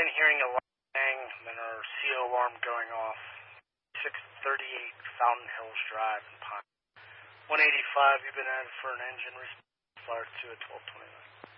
in hearing a bang, then our CO alarm going off. 638 Fountain Hills Drive in Pine. 185, you've been added for an engine response. Flyer 2 at 1229.